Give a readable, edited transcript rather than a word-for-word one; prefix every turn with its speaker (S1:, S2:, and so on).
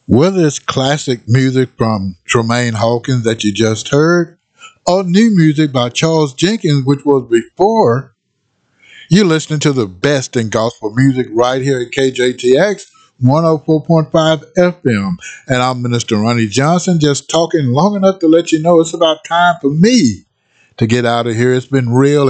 S1: Whether it's classic music from Tremaine Hawkins that you just heard, or new music by Charles Jenkins, which was before, you're listening to the best in gospel music right here at KJTX 104.5 FM. And I'm Minister Ronnie Johnson, just talking long enough to let you know it's about time for me to get out of here. It's been real.